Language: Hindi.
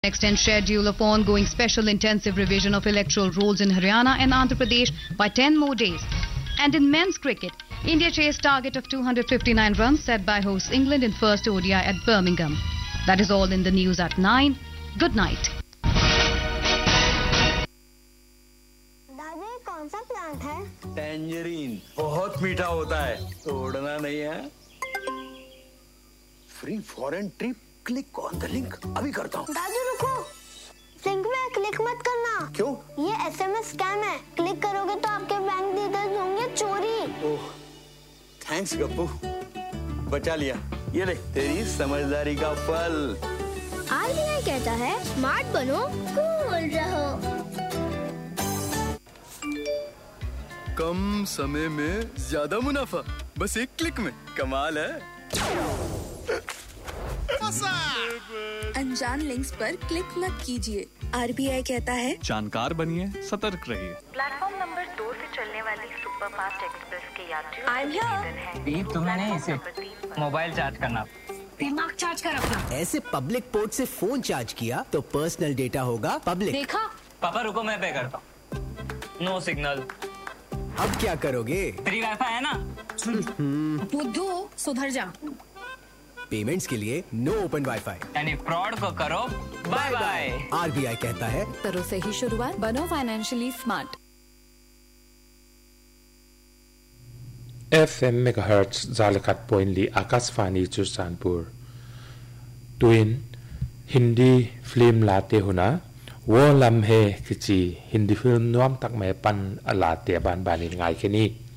Extend schedule of ongoing special intensive revision of electoral rules in Haryana and Andhra Pradesh by 10 more days. And in men's cricket, India chased target of 259 runs set by hosts England in first ODI at Birmingham. That is all in the news at 9. Good night. दादी कौन सा प्लांट है? टैंजरीन, बहुत मीठा होता है, तोड़ना नहीं है। Free foreign trip, click on the link, अभी करता हूँ। दादी रुको, लिंक में क्लिक मत करना। क्यों? ये SMS स्कैम है, क्लिक करोगे तो आपके बैंक डिटेल्स होंगे चोरी। ओह, थैंक्स गप्पू, बचा लिया। ये ले तेरी समझदारी का फल। RBI कहता है स्मार्ट बनो, कूल रहो। कम समय में ज्यादा मुनाफा, बस एक क्लिक में। कमाल है। अनजान लिंक्स पर क्लिक मत कीजिए। RBI कहता है जानकार बनिए, सतर्क रहिए। प्लेटफॉर्म नंबर 2 से चलने वाली सुपरफास्ट एक्सप्रेस के यात्रियों I'm here। तुम्हें नहीं इसे मोबाइल चार्ज करना, दिमाग चार्ज कर अपना। ऐसे पब्लिक पोर्ट से फोन चार्ज किया तो पर्सनल डेटा होगा पब्लिक। देखा? पापा रुको मैं पे करता हूँ। No signal. अब क्या करोगे? फ्री वाईफाई है ना? बुद्धू सुधर जा। पेमेंट्स के लिए नो ओपन वाईफाई, यानी फ्रॉड को करो बाय बाय। RBI कहता है करो सही शुरुआत, बनो financially smart. FM megahertz Zalakat Poinli Akasfani Chursanpur Tuin Hindi film late huna wo lam he kichi Hindi film nuam tak me pan alate ban banin ngai keni